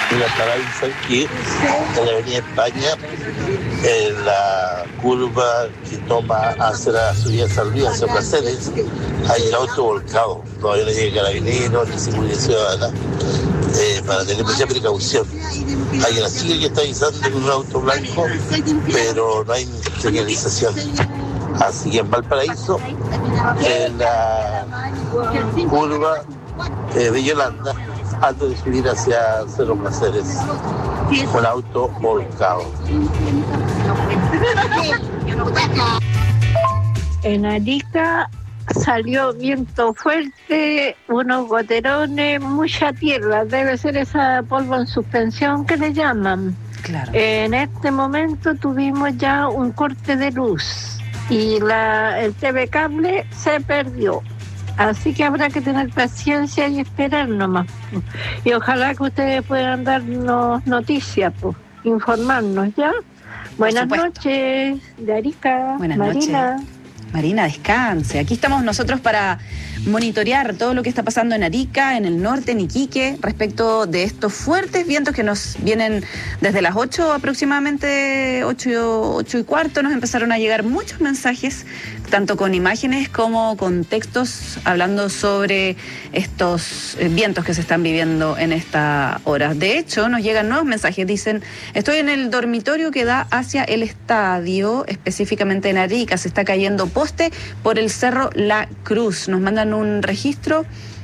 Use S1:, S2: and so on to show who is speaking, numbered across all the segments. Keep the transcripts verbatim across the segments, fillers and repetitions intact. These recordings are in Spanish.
S1: Mira, para avisar que en la Avenida España, en la curva que toma hacia la subida San Luis, hacia Placeres, hay un auto volcado. Todavía no llega carabineros ni seguridad ciudadana, eh, para tener mucha precaución. Hay una chica que está avisando con un auto blanco, pero no hay señalización. Así que en Valparaíso, en la curva eh, de Yolanda, antes de subir hacia Cerro Placeres, con auto volcado.
S2: En Arica salió viento fuerte, unos goterones, mucha tierra, debe ser esa polvo en suspensión que le llaman.
S3: Claro.
S2: En este momento tuvimos ya un corte de luz y la, el T V cable se perdió. Así que habrá que tener paciencia y esperar nomás. Y ojalá que ustedes puedan darnos noticias, pues, informarnos, ¿ya? Buenas noches, de Arica.
S3: Buenas
S2: Marina.
S3: noches. Marina, descanse. Aquí estamos nosotros para monitorear todo lo que está pasando en Arica, en el norte, en Iquique, respecto de estos fuertes vientos que nos vienen desde las ocho aproximadamente, ocho y cuarto, nos empezaron a llegar muchos mensajes, tanto con imágenes como con textos, hablando sobre estos vientos que se están viviendo en esta hora. De hecho, nos llegan nuevos mensajes, dicen, estoy en el dormitorio que da hacia el estadio, específicamente en Arica, se está cayendo poste por el Cerro La Cruz. Nos mandan un registro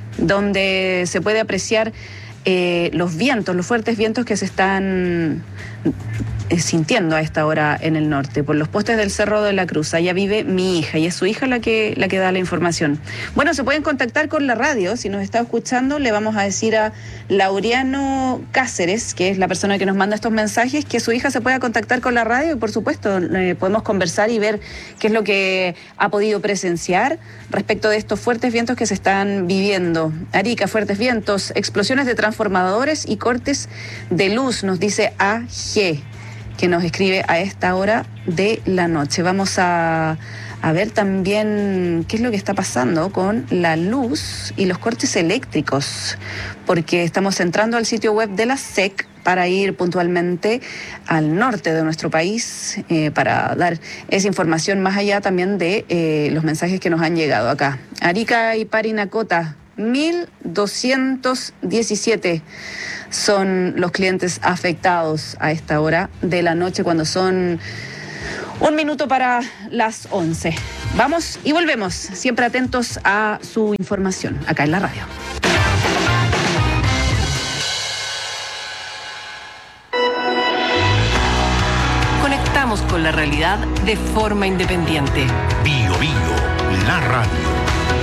S3: donde se puede apreciar eh, los vientos, los fuertes vientos que se están eh, sintiendo a esta hora en el norte, por los postes del Cerro de la Cruz. Allá vive mi hija y es su hija la que, la que da la información. Bueno, se pueden contactar con la radio, si nos está escuchando, le vamos a decir a Laureano Cáceres, que es la persona que nos manda estos mensajes, que su hija se pueda contactar con la radio y por supuesto eh, podemos conversar y ver qué es lo que ha podido presenciar respecto de estos fuertes vientos que se están viviendo. Arica, fuertes vientos, explosiones de transformadores y cortes de luz, nos dice A G, que nos escribe a esta hora de la noche. Vamos a, a ver también qué es lo que está pasando con la luz y los cortes eléctricos, porque estamos entrando al sitio web de la S E C para ir puntualmente al norte de nuestro país, eh, para dar esa información más allá también de eh, los mensajes que nos han llegado acá. Arica y Parinacota, mil doscientos diecisiete son los clientes afectados a esta hora de la noche, cuando son un minuto para las once. Vamos y volvemos, siempre atentos a su información acá en la radio.
S4: Conectamos con la realidad de forma independiente.
S5: Bio Bio, la radio.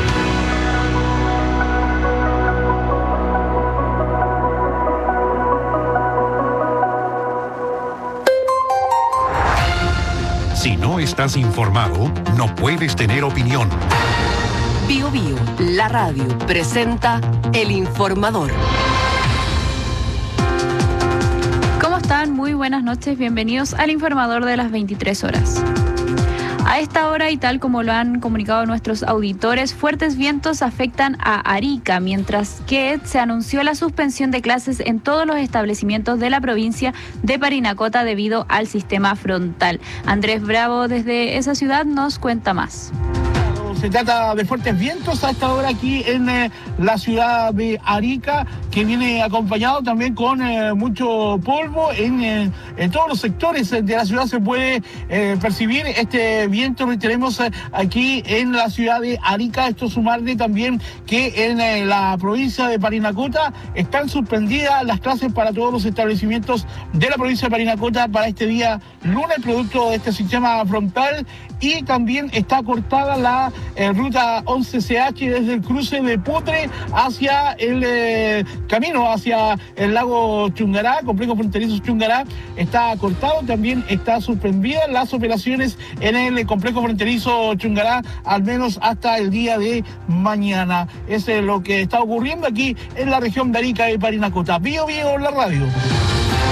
S5: Si no estás informado, no puedes tener opinión.
S4: Bio Bio, la radio, presenta El Informador.
S6: ¿Cómo están? Muy buenas noches, bienvenidos al Informador de las veintitrés horas. A esta hora, y tal como lo han comunicado nuestros auditores, fuertes vientos afectan a Arica, mientras que se anunció la suspensión de clases en todos los establecimientos de la provincia de Parinacota debido al sistema frontal. Andrés Bravo desde esa ciudad nos cuenta más.
S7: Se trata de fuertes vientos a esta hora aquí en eh, la ciudad de Arica, que viene acompañado también con eh, mucho polvo. En, eh, en todos los sectores de la ciudad se puede eh, percibir este viento que tenemos eh, aquí en la ciudad de Arica. Esto sumarle también que en eh, la provincia de Parinacota están suspendidas las clases para todos los establecimientos de la provincia de Parinacota para este día lunes, producto de este sistema frontal, y también está cortada la eh, ruta once C H desde el cruce de Putre hacia el eh, camino hacia el lago Chungará, complejo fronterizo Chungará, está cortado. También está suspendida las operaciones en el complejo fronterizo Chungará, al menos hasta el día de mañana. Eso es lo que está ocurriendo aquí en la región de Arica y Parinacota. Bio Bio, la radio.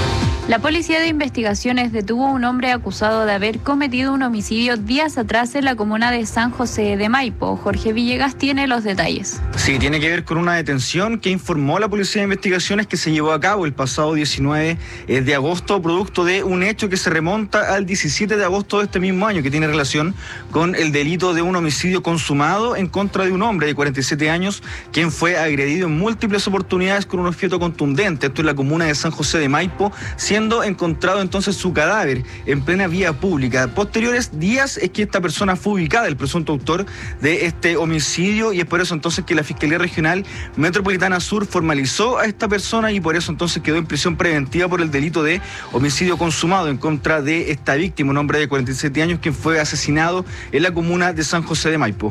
S6: La Policía de Investigaciones detuvo a un hombre acusado de haber cometido un homicidio días atrás en la comuna de San José de Maipo. Jorge Villegas tiene los detalles.
S8: Sí, tiene que ver con una detención que informó la Policía de Investigaciones que se llevó a cabo el pasado diecinueve de agosto, producto de un hecho que se remonta al diecisiete de agosto de este mismo año, que tiene relación con el delito de un homicidio consumado en contra de un hombre de cuarenta y siete años, quien fue agredido en múltiples oportunidades con un objeto contundente. Esto en la comuna de San José de Maipo, siendo encontrado entonces su cadáver en plena vía pública. Posteriores días es que esta persona fue ubicada, el presunto autor de este homicidio, y es por eso entonces que la Fiscalía Regional Metropolitana Sur formalizó a esta persona y por eso entonces quedó en prisión preventiva por el delito de homicidio consumado en contra de esta víctima, un hombre de cuarenta y siete años quien fue asesinado en la comuna de San José de Maipo.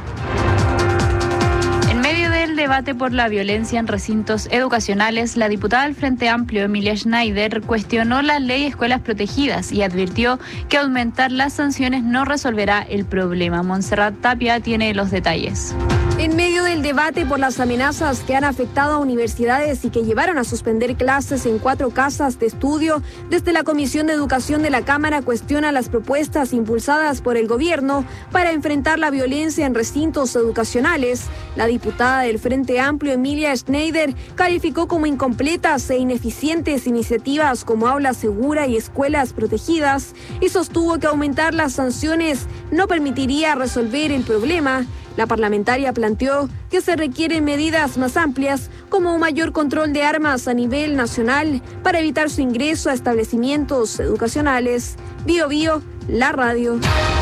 S6: Debate por la violencia en recintos educacionales, la diputada del Frente Amplio, Emilia Schneider, cuestionó la ley de escuelas protegidas y advirtió que aumentar las sanciones no resolverá el problema. Montserrat Tapia tiene los detalles.
S9: En medio del debate por las amenazas que han afectado a universidades y que llevaron a suspender clases en cuatro casas de estudio, desde la Comisión de Educación de la Cámara cuestiona las propuestas impulsadas por el gobierno para enfrentar la violencia en recintos educacionales. La diputada del Frente Amplio, Emilia Schneider, calificó como incompletas e ineficientes iniciativas como aula segura y escuelas protegidas y sostuvo que aumentar las sanciones no permitiría resolver el problema. La parlamentaria planteó que se requieren medidas más amplias, como un mayor control de armas a nivel nacional para evitar su ingreso a establecimientos educacionales. Bio Bio, la radio.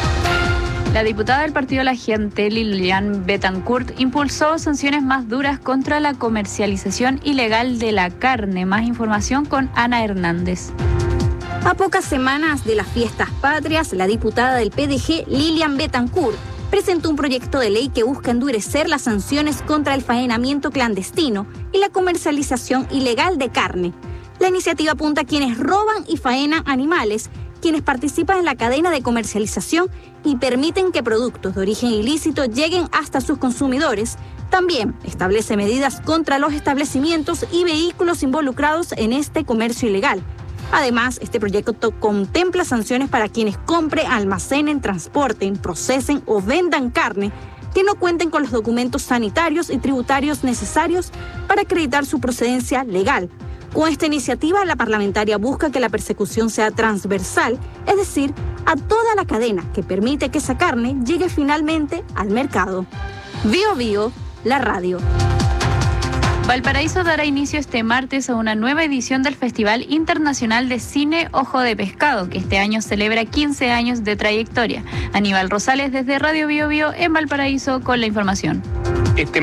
S6: La diputada del Partido de la Gente, Lilian Bettencourt, impulsó sanciones más duras contra la comercialización ilegal de la carne. Más información con Ana Hernández.
S10: A pocas semanas de las fiestas patrias, la diputada del P D G, Lilian Bettencourt, presentó un proyecto de ley que busca endurecer las sanciones contra el faenamiento clandestino y la comercialización ilegal de carne. La iniciativa apunta a quienes roban y faenan animales, quienes participan en la cadena de comercialización y permiten que productos de origen ilícito lleguen hasta sus consumidores. También establece medidas contra los establecimientos y vehículos involucrados en este comercio ilegal. Además, este proyecto contempla sanciones para quienes compren, almacenen, transporten, procesen o vendan carne que no cuenten con los documentos sanitarios y tributarios necesarios para acreditar su procedencia legal. Con esta iniciativa, la parlamentaria busca que la persecución sea transversal, es decir, a toda la cadena que permite que esa carne llegue finalmente al mercado. Bio Bio, la radio.
S6: Valparaíso dará inicio este martes a una nueva edición del Festival Internacional de Cine Ojo de Pescado, que este año celebra quince años de trayectoria. Aníbal Rosales desde Radio Bio Bio en Valparaíso con la información.
S11: Este